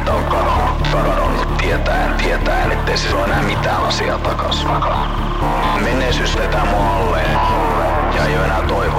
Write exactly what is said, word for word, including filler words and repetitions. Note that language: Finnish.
mistä on kadonnut, kadonnut tietäen, tietäen, ettei siis ole enää mitään asiaa takas. Menneisyys vetää mua alleen ja ei oo enää toivoa.